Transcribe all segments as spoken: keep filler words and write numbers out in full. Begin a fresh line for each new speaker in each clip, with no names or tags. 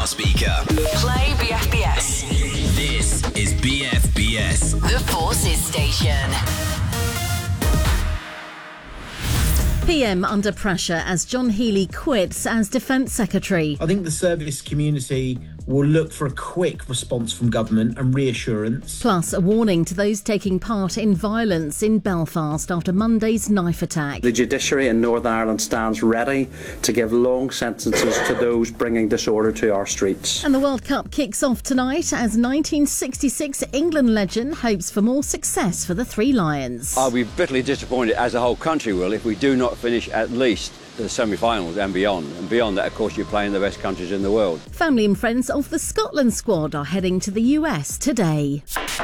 smart speaker.
Play B F B S.
This is B F B S.
The Forces Station.
P M under pressure as John Healey quits as Defence Secretary.
I think the service community will look for a quick response from government and reassurance.
Plus, a warning to those taking part in violence in Belfast after Monday's knife attack.
The judiciary in Northern Ireland stands ready to give long sentences to those bringing disorder to our streets.
And the World Cup kicks off tonight as nineteen sixty-six England legend hopes for more success for the Three Lions.
I'll be bitterly disappointed, as the whole country will, if we do not finish at least the semi-finals and beyond. And beyond that, of course, you're playing the best countries in the world.
Family and friends of the Scotland squad are heading to the U S today.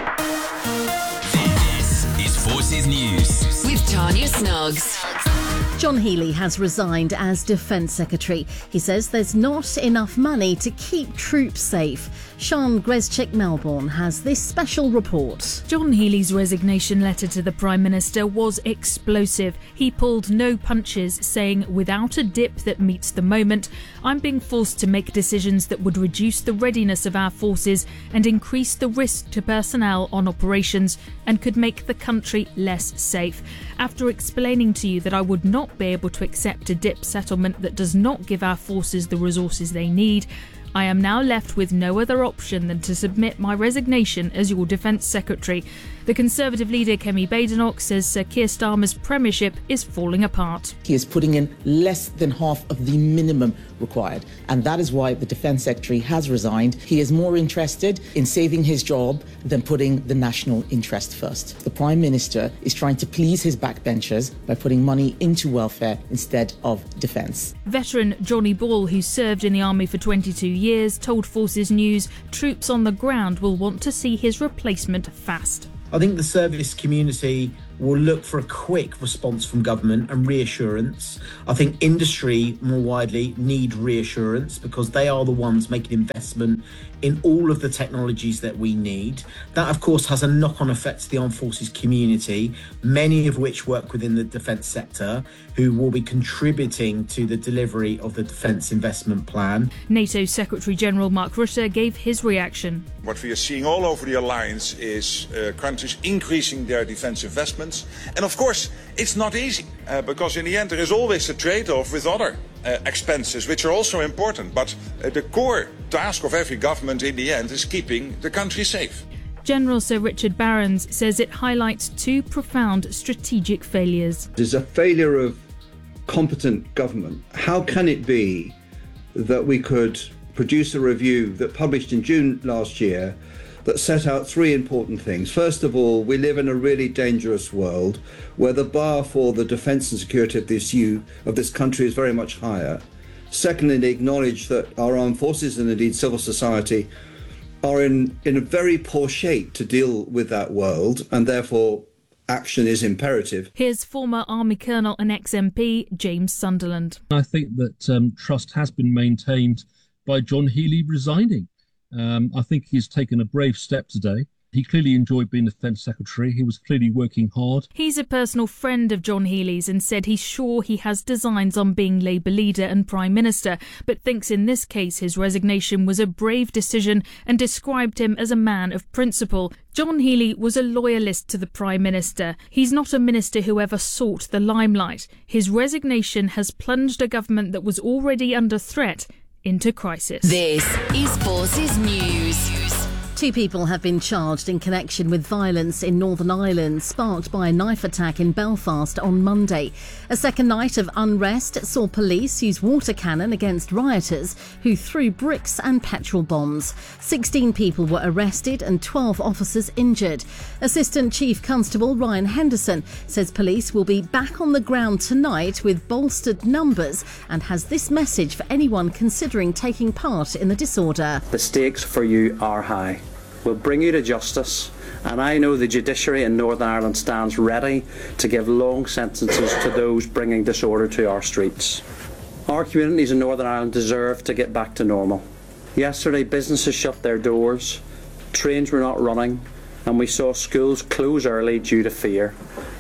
This is Forces News
with Tanya Snuggs.
John Healey has resigned as Defence Secretary. He says there's not enough money to keep troops safe. Sian Grezczyk-Melbourne has this special report.
John Healey's resignation letter to the Prime Minister was explosive. He pulled no punches, saying, "Without a dip that meets the moment, I'm being forced to make decisions that would reduce the readiness of our forces and increase the risk to personnel on operations and could make the country less safe. After explaining to you that I would not be able to accept a dip settlement that does not give our forces the resources they need, I am now left with no other option than to submit my resignation as your Defence Secretary." The Conservative leader Kemi Badenoch says Sir Keir Starmer's premiership is falling apart.
He is putting in less than half of the minimum required, and that is why the Defence Secretary has resigned. He is more interested in saving his job than putting the national interest first. The Prime Minister is trying to please his backbenchers by putting money into welfare instead of defence.
Veteran Johnny Ball, who served in the army for twenty-two years, told Forces News troops on the ground will want to see his replacement fast.
I think the service community will look for a quick response from government and reassurance. I think industry more widely need reassurance because they are the ones making investment in all of the technologies that we need. That, of course, has a knock-on effect to the armed forces community, many of which work within the defence sector, who will be contributing to the delivery of the defence investment plan.
NATO Secretary-General Mark Rutte gave his reaction.
What we are seeing all over the alliance is uh, countries increasing their defence investments. And of course, it's not easy, uh, because in the end there is always a trade-off with other uh, expenses, which are also important. But uh, the core task of every government in the end is keeping the country safe.
General Sir Richard Barrons says it highlights two profound strategic failures.
There's a failure of competent government. How can it be that we could produce a review that published in June last year that set out three important things? First of all, we live in a really dangerous world where the bar for the defence and security of this, U, of this country is very much higher. Secondly, acknowledge that our armed forces and indeed civil society are in, in a very poor shape to deal with that world, and therefore action is imperative.
Here's former Army Colonel and ex-M P James Sunderland.
I think that um, trust has been maintained by John Healey resigning. Um, I think he's taken a brave step today. He clearly enjoyed being Defence Secretary. He was clearly working hard.
He's a personal friend of John Healey's and said he's sure he has designs on being Labour leader and Prime Minister, but thinks in this case his resignation was a brave decision and described him as a man of principle. John Healey was a loyalist to the Prime Minister. He's not a minister who ever sought the limelight. His resignation has plunged a government that was already under threat into crisis.
This is Forces News.
Two people have been charged in connection with violence in Northern Ireland sparked by a knife attack in Belfast on Monday. A second night of unrest saw police use water cannon against rioters who threw bricks and petrol bombs. sixteen people were arrested and twelve officers injured. Assistant Chief Constable Ryan Henderson says police will be back on the ground tonight with bolstered numbers and has this message for anyone considering taking part in the disorder.
The stakes for you are high. We'll bring you to justice, and I know the judiciary in Northern Ireland stands ready to give long sentences to those bringing disorder to our streets. Our communities in Northern Ireland deserve to get back to normal. Yesterday, businesses shut their doors, trains were not running, and we saw schools close early due to fear.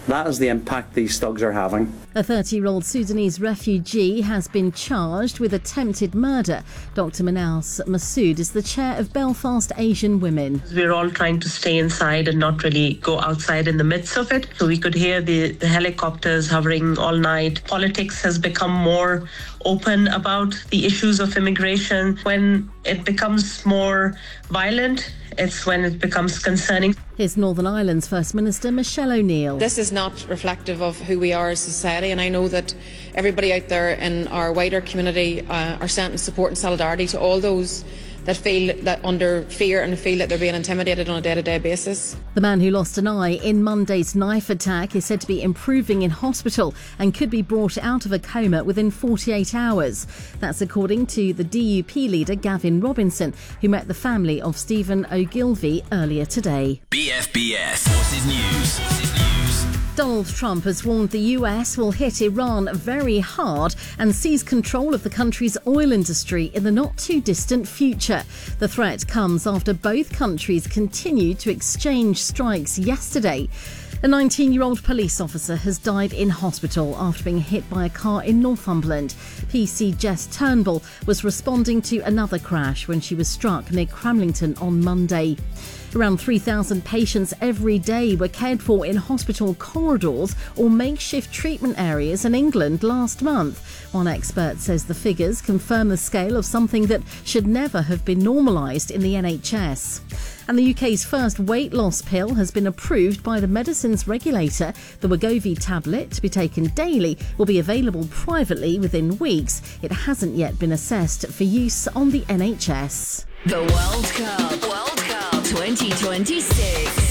That is the impact these thugs are having.
A thirty-year-old Sudanese refugee has been charged with attempted murder. Doctor Manaus Masood is the chair of Belfast Asian Women.
We're all trying to stay inside and not really go outside in the midst of it. So we could hear the, the helicopters hovering all night. Politics has become more open about the issues of immigration. When it becomes more violent, it's when it becomes concerning.
Here's Northern Ireland's First Minister Michelle O'Neill.
This is not reflective of who we are as a society, and I know that everybody out there in our wider community uh, are sending support and solidarity to all those that feel that under fear and feel that they're being intimidated on a day-to-day basis.
The man who lost an eye in Monday's knife attack is said to be improving in hospital and could be brought out of a coma within forty-eight hours. That's according to the D U P leader Gavin Robinson, who met the family of Stephen Ogilvie earlier today.
B F B S Forces News.
Donald Trump has warned the U S will hit Iran very hard and seize control of the country's oil industry in the not-too-distant future. The threat comes after both countries continued to exchange strikes yesterday. A nineteen-year-old police officer has died in hospital after being hit by a car in Northumberland. P C Jess Turnbull was responding to another crash when she was struck near Cramlington on Monday. Around three thousand patients every day were cared for in hospital corridors or makeshift treatment areas in England last month. One expert says the figures confirm the scale of something that should never have been normalised in the N H S. And the U K's first weight loss pill has been approved by the medicines regulator. The Wegovy tablet, to be taken daily, will be available privately within weeks. It hasn't yet been assessed for use on the N H S.
The World Cup. World Cup twenty twenty-six.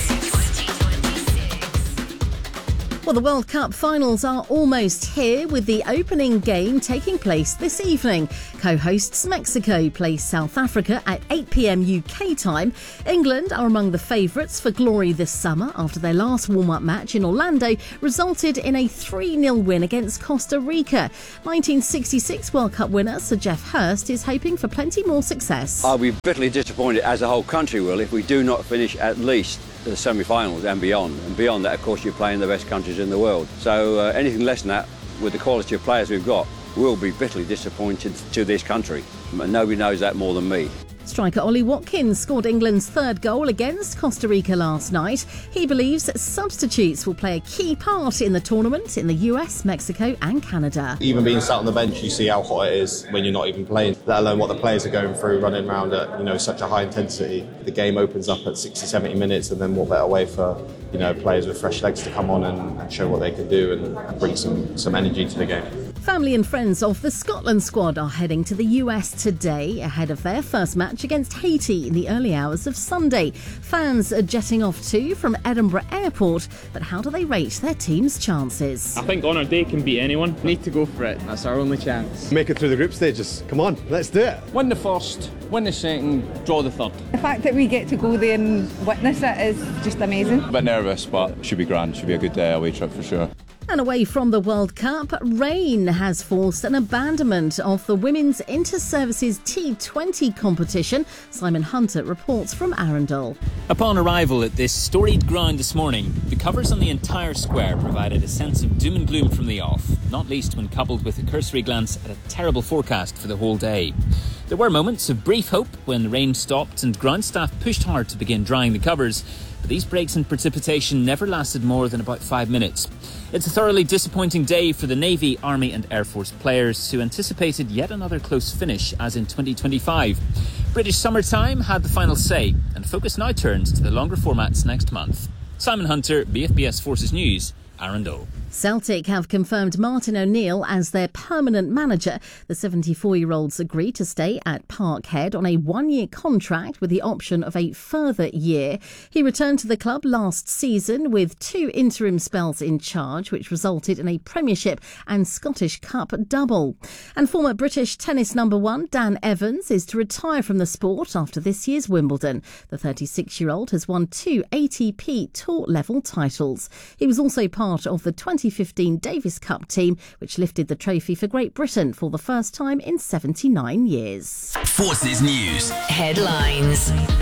Well, the World Cup finals are almost here, with the opening game taking place this evening. Co-hosts Mexico play South Africa at eight p.m. U K time. England are among the favourites for glory this summer after their last warm-up match in Orlando resulted in a three nil win against Costa Rica. nineteen sixty-six World Cup winner Sir Geoff Hurst is hoping for plenty more success.
I'll be bitterly disappointed, as the whole country will, if we do not finish at least the semi-finals and beyond. And beyond that, of course, you're playing the best countries in the world. So uh, anything less than that, with the quality of players we've got, will be bitterly disappointed to this country. And nobody knows that more than me.
Striker Ollie Watkins scored England's third goal against Costa Rica last night. He believes substitutes will play a key part in the tournament in the U S, Mexico and Canada.
Even being sat on the bench, you see how hot it is when you're not even playing, let alone what the players are going through, running around at, you know, such a high intensity. The game opens up at sixty, seventy minutes, and then what better way for, you know, players with fresh legs to come on and, and show what they can do and, and bring some, some energy to the game.
Family and friends of the Scotland squad are heading to the U S today ahead of their first match against Haiti in the early hours of Sunday. Fans are jetting off too from Edinburgh Airport, but how do they rate their team's chances?
I think on our day can beat anyone. Need to go for it. That's our only chance.
Make it through the group stages. Come on, let's do it.
Win the first, win the second, draw the third.
The fact that we get to go there and witness it is just amazing.
A bit nervous, but should be grand. Should be a good uh, away trip for sure.
And away from the World Cup, rain has forced an abandonment of the Women's Inter-Services T twenty competition. Simon Hunter reports from Arundel.
Upon arrival at this storied ground this morning, the covers on the entire square provided a sense of doom and gloom from the off, not least when coupled with a cursory glance at a terrible forecast for the whole day. There were moments of brief hope when the rain stopped and ground staff pushed hard to begin drying the covers, but these breaks in precipitation never lasted more than about five minutes. It's a thoroughly disappointing day for the Navy, Army and Air Force players who anticipated yet another close finish as in twenty twenty-five. British summertime had the final say, and focus now turns to the longer formats next month. Simon Hunter, B F B S Forces News, Arundel.
Celtic have confirmed Martin O'Neill as their permanent manager. The seventy-four-year-olds agreed to stay at Parkhead on a one-year contract with the option of a further year. He returned to the club last season with two interim spells in charge, which resulted in a Premiership and Scottish Cup double. And former British tennis number one Dan Evans is to retire from the sport after this year's Wimbledon. The thirty-six-year-old has won two A T P tour-level titles. He was also part of the twenty fifteen Davis Cup team, which lifted the trophy for Great Britain for the first time in seventy-nine years.
Forces News.
Headlines.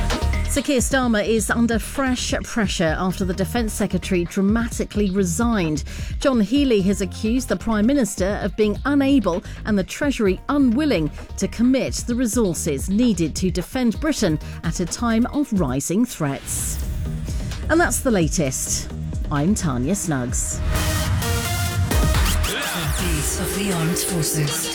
Sir Keir Starmer is under fresh pressure after the Defence Secretary dramatically resigned. John Healey has accused the Prime Minister of being unable and the Treasury unwilling to commit the resources needed to defend Britain at a time of rising threats. And that's the latest. I'm Tanya Snuggs.
The Beat of the Armed Forces.